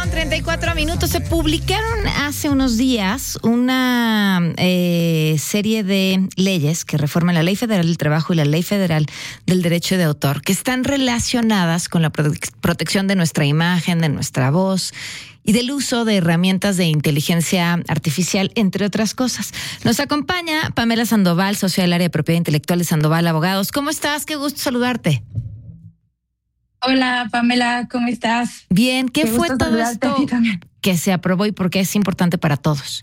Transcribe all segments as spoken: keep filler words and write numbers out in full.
con treinta y cuatro minutos. Se publicaron hace unos días una eh, serie de leyes que reforman la Ley Federal del Trabajo y la Ley Federal del Derecho de Autor, que están relacionadas con la prote- protección de nuestra imagen, de nuestra voz y del uso de herramientas de inteligencia artificial, entre otras cosas. Nos acompaña Pamela Sandoval, socia del área de propiedad intelectual de Sandoval Abogados. ¿Cómo estás? Qué gusto saludarte. Hola, Pamela, ¿cómo estás? Bien, ¿qué, ¿Qué fue todo esto que se aprobó y por qué es importante para todos?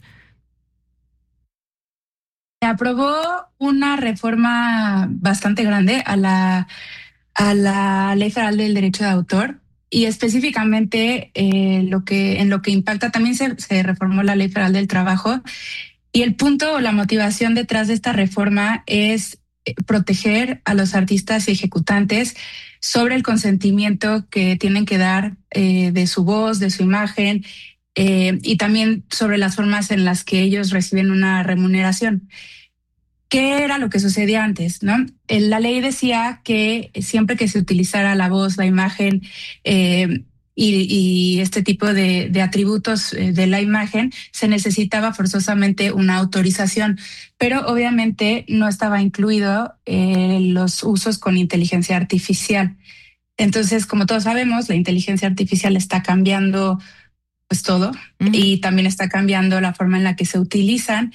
Se aprobó una reforma bastante grande a la, a la Ley Federal del Derecho de Autor y específicamente eh, lo que, en lo que impacta también se, se reformó la Ley Federal del Trabajo, y el punto o la motivación detrás de esta reforma es proteger a los artistas y ejecutantes sobre el consentimiento que tienen que dar eh, de su voz, de su imagen, eh, y también sobre las formas en las que ellos reciben una remuneración. ¿Qué era lo que sucedía antes, no? La ley decía que siempre que se utilizara la voz, la imagen eh, y, y este tipo de, de atributos de la imagen, se necesitaba forzosamente una autorización, pero obviamente no estaba incluido eh, los usos con inteligencia artificial. Entonces, como todos sabemos, la inteligencia artificial está cambiando pues todo, uh-huh. y también está cambiando la forma en la que se utilizan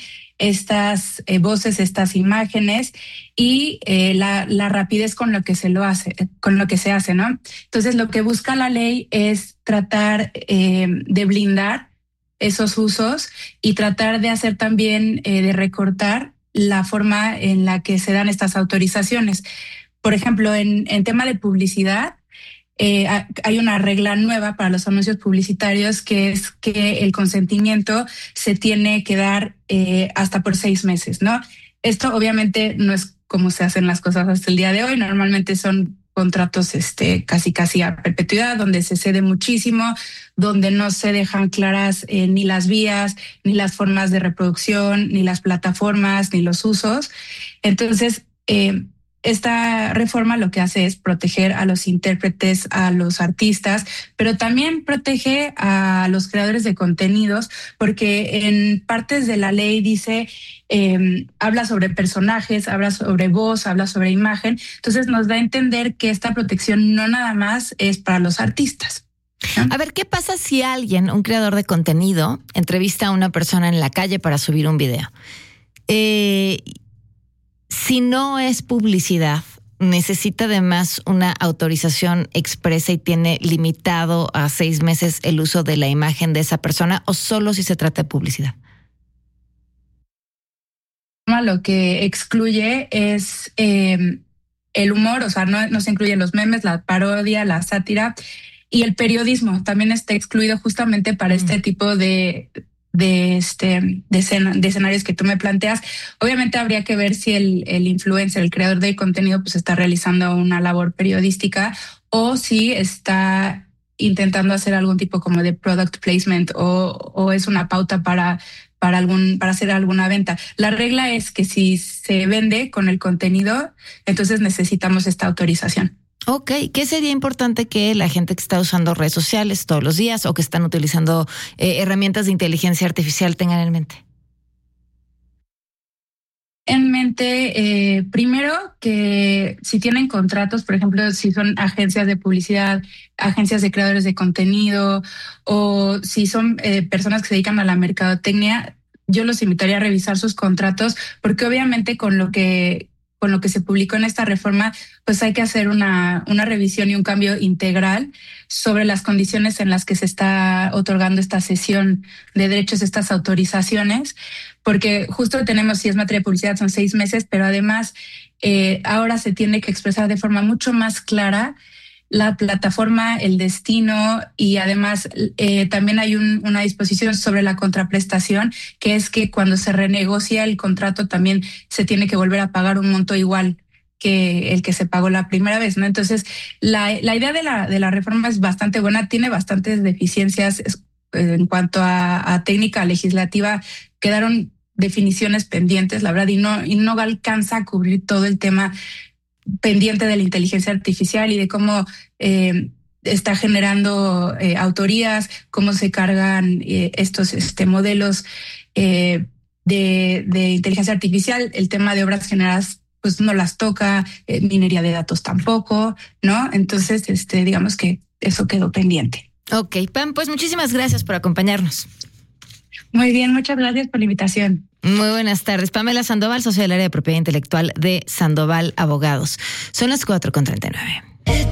estas eh, voces, estas imágenes y eh, la, la rapidez con lo que se lo hace, con lo que se hace, ¿no? Entonces, lo que busca la ley es tratar eh, de blindar esos usos y tratar de hacer también, eh, de recortar la forma en la que se dan estas autorizaciones. Por ejemplo, en, en tema de publicidad, Eh, hay una regla nueva para los anuncios publicitarios, que es que el consentimiento se tiene que dar eh, hasta por seis meses, ¿no? Esto obviamente no es como se hacen las cosas hasta el día de hoy. Normalmente son contratos este, casi casi a perpetuidad, donde se cede muchísimo, donde no se dejan claras eh, ni las vías, ni las formas de reproducción, ni las plataformas, ni los usos. Entonces, eh, esta reforma lo que hace es proteger a los intérpretes, a los artistas, pero también protege a los creadores de contenidos, porque en partes de la ley dice, eh, habla sobre personajes, habla sobre voz, habla sobre imagen. Entonces nos da a entender que esta protección no nada más es para los artistas. ¿No? A ver, ¿qué pasa si alguien, un creador de contenido, entrevista a una persona en la calle para subir un video? Eh... Si no es publicidad, ¿necesita además una autorización expresa y tiene limitado a seis meses el uso de la imagen de esa persona, o solo si se trata de publicidad? Lo que excluye es eh, el humor, o sea, no, no se incluyen los memes, la parodia, la sátira, y el periodismo también está excluido justamente para mm. este tipo de... de este de, escena, de escenarios que tú me planteas. Obviamente habría que ver si el, el influencer, el creador de contenido, pues está realizando una labor periodística o si está intentando hacer algún tipo como de product placement o, o es una pauta para para algún para hacer alguna venta. La regla es que si se vende con el contenido, entonces necesitamos esta autorización. Ok, ¿qué sería importante que la gente que está usando redes sociales todos los días o que están utilizando eh, herramientas de inteligencia artificial tengan en mente? En mente, eh, primero, que si tienen contratos, por ejemplo, si son agencias de publicidad, agencias de creadores de contenido, o si son eh, personas que se dedican a la mercadotecnia, yo los invitaría a revisar sus contratos, porque obviamente con lo que con lo que se publicó en esta reforma, pues hay que hacer una, una revisión y un cambio integral sobre las condiciones en las que se está otorgando esta cesión de derechos, estas autorizaciones, porque justo tenemos, si es materia de publicidad, son seis meses, pero además eh, ahora se tiene que expresar de forma mucho más clara la plataforma, el destino, y además eh, también hay un, una disposición sobre la contraprestación, que es que cuando se renegocia el contrato también se tiene que volver a pagar un monto igual que el que se pagó la primera vez, ¿no? Entonces, la, la idea de la, de la reforma es bastante buena, tiene bastantes deficiencias en cuanto a, a técnica legislativa. Quedaron definiciones pendientes, la verdad, y no, y no alcanza a cubrir todo el tema pendiente de la inteligencia artificial y de cómo eh, está generando eh, autorías, cómo se cargan eh, estos este, modelos eh, de, de inteligencia artificial, el tema de obras generadas pues no las toca, eh, minería de datos tampoco, ¿no? Entonces, este, digamos que eso quedó pendiente. Ok, Pam, pues muchísimas gracias por acompañarnos. Muy bien, muchas gracias por la invitación. Muy buenas tardes. Pamela Sandoval, socia del área de propiedad intelectual de Sandoval Abogados. Son las cuatro con treinta y nueve.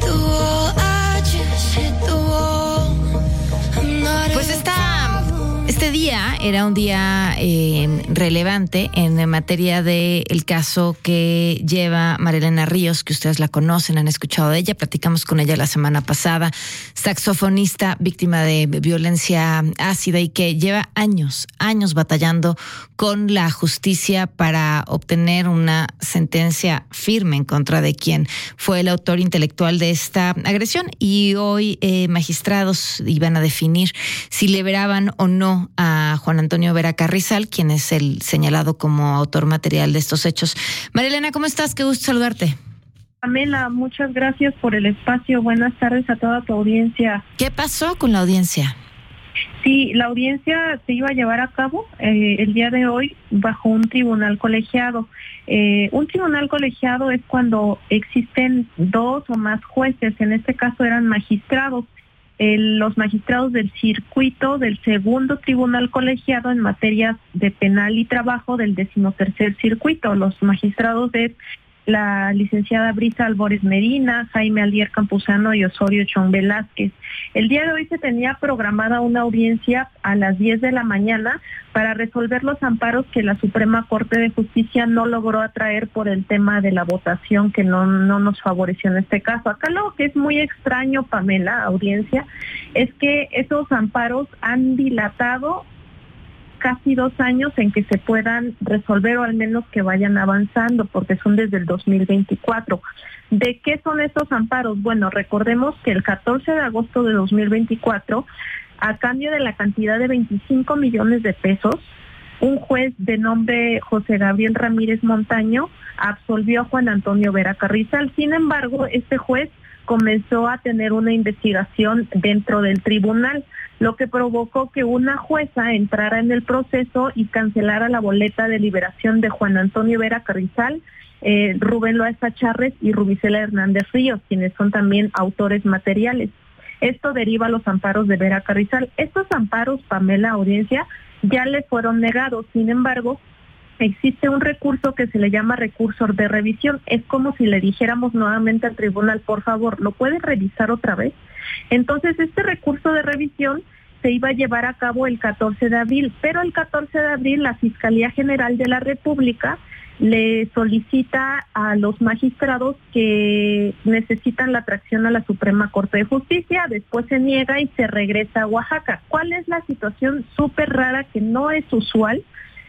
Pues esta, este día era un día eh, relevante en materia del caso que lleva Marilena Ríos, que ustedes la conocen, han escuchado de ella, platicamos con ella la semana pasada, saxofonista víctima de violencia ácida y que lleva años, años batallando con la justicia para obtener una sentencia firme en contra de quien fue el autor intelectual de esta agresión. Y hoy eh, magistrados iban a definir si liberaban o no a Juan Antonio Vera Carrizal, quien es el señalado como autor material de estos hechos. Marilena, ¿cómo estás? Qué gusto saludarte. Pamela, muchas gracias por el espacio. Buenas tardes a toda tu audiencia. ¿Qué pasó con la audiencia? Sí, la audiencia se iba a llevar a cabo eh, el día de hoy bajo un tribunal colegiado. Eh, un tribunal colegiado es cuando existen dos o más jueces, en este caso eran magistrados, eh, los magistrados del circuito del segundo tribunal colegiado en materias de penal y trabajo del decimotercer circuito, los magistrados de la licenciada Brisa Albores Medina, Jaime Aldier Campuzano y Osorio Chong Velázquez. El día de hoy se tenía programada una audiencia a las diez de la mañana para resolver los amparos que la Suprema Corte de Justicia no logró atraer por el tema de la votación que no, no nos favoreció en este caso. Acá lo que es muy extraño, Pamela, audiencia, es que esos amparos han dilatado casi dos años en que se puedan resolver o al menos que vayan avanzando, porque son desde el dos mil veinticuatro. ¿De qué son estos amparos? Bueno, recordemos que el catorce de agosto de dos mil veinticuatro, a cambio de la cantidad de veinticinco millones de pesos, un juez de nombre José Gabriel Ramírez Montaño absolvió a Juan Antonio Vera Carrizal. Sin embargo, este juez comenzó a tener una investigación dentro del tribunal, lo que provocó que una jueza entrara en el proceso y cancelara la boleta de liberación de Juan Antonio Vera Carrizal, eh, Rubén Loaiza Charres y Rubicela Hernández Ríos, quienes son también autores materiales. Esto deriva a los amparos de Vera Carrizal. Estos amparos, Pamela, audiencia, ya le fueron negados. Sin embargo, existe un recurso que se le llama recurso de revisión. Es como si le dijéramos nuevamente al tribunal, por favor, ¿lo puede revisar otra vez? Entonces, este recurso de revisión se iba a llevar a cabo el catorce de abril, pero el catorce de abril la Fiscalía General de la República le solicita a los magistrados que necesitan la atracción a la Suprema Corte de Justicia, después se niega y se regresa a Oaxaca. ¿Cuál es la situación súper rara que no es usual?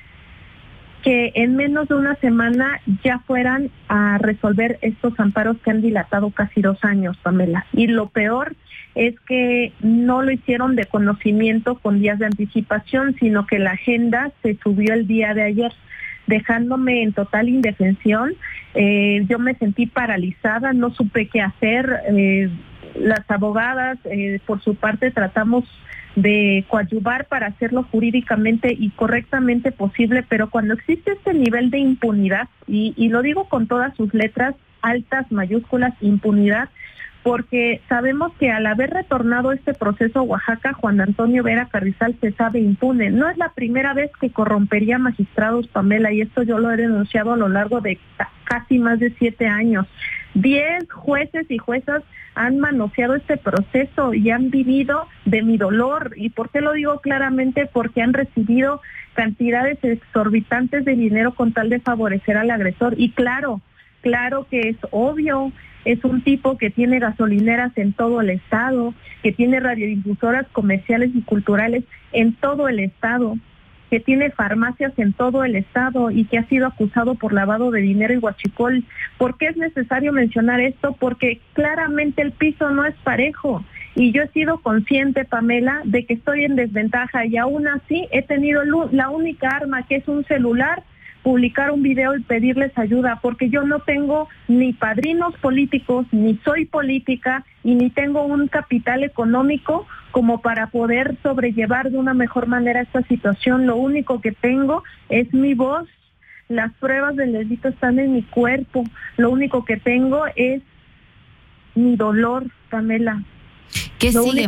Que en menos de una semana ya fueran a resolver estos amparos que han dilatado casi dos años, Pamela. Y lo peor es que no lo hicieron de conocimiento con días de anticipación, sino que la agenda se subió el día de ayer, dejándome en total indefensión. Eh, yo me sentí paralizada, no supe qué hacer. Eh, las abogadas, eh, por su parte, tratamos de coadyuvar para hacerlo jurídicamente y correctamente posible, pero cuando existe este nivel de impunidad, y, y lo digo con todas sus letras, altas, mayúsculas, impunidad, porque sabemos que al haber retornado este proceso a Oaxaca, Juan Antonio Vera Carrizal se sabe impune. No es la primera vez que corrompería magistrados, Pamela, y esto yo lo he denunciado a lo largo de casi más de siete años. Diez jueces y juezas han manoseado este proceso y han vivido de mi dolor. ¿Y por qué lo digo claramente? Porque han recibido cantidades exorbitantes de dinero con tal de favorecer al agresor. Y claro, claro que es obvio, es un tipo que tiene gasolineras en todo el estado, que tiene radiodifusoras comerciales y culturales en todo el estado, que tiene farmacias en todo el estado y que ha sido acusado por lavado de dinero y huachicol. ¿Por qué es necesario mencionar esto? Porque claramente el piso no es parejo y yo he sido consciente, Pamela, de que estoy en desventaja y aún así he tenido la única arma, que es un celular, publicar un video y pedirles ayuda, porque yo no tengo ni padrinos políticos, ni soy política y ni tengo un capital económico como para poder sobrellevar de una mejor manera esta situación. Lo único que tengo es mi voz, las pruebas del delito están en mi cuerpo, lo único que tengo es mi dolor, Pamela. ¿Qué Lo sigue?